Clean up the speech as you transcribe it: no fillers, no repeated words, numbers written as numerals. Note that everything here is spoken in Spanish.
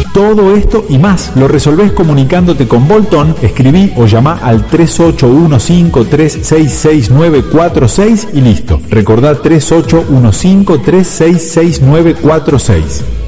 Todo esto y más lo resolvés comunicándote con Bolton. Escribí o llamá al 3815366946 y listo. Recordá 3815366946.